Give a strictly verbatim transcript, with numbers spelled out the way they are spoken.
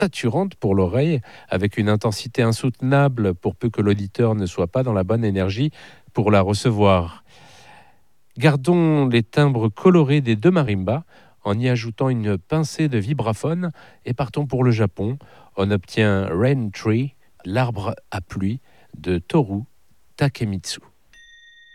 saturante pour l'oreille, avec une intensité insoutenable pour peu que l'auditeur ne soit pas dans la bonne énergie pour la recevoir. Gardons les timbres colorés des deux marimbas en y ajoutant une pincée de vibraphone et partons pour le Japon. On obtient Rain Tree, l'arbre à pluie de Toru Takemitsu.